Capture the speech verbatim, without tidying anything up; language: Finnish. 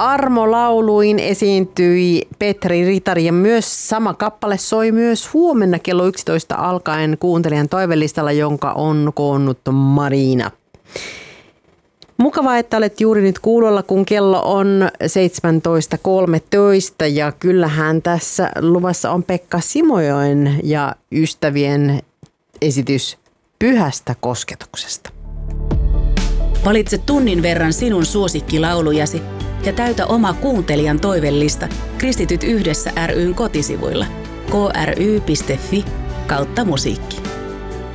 Armo-lauluin esiintyi Petri Ritari ja myös sama kappale soi myös huomenna kello yksitoista alkaen kuuntelijan toivelistalla, jonka on koonnut Marina. Mukavaa, että olet juuri nyt kuulolla, kun kello on seitsemäntoista kolmetoista ja kyllähän tässä luvassa on Pekka Simojoen ja ystävien esitys Pyhästä kosketuksesta. Valitse tunnin verran sinun suosikkilaulujasi ja täytä oma kuuntelijan toivellista Kristityt yhdessä ry:n kotisivuilla k r y piste f i kautta musiikki.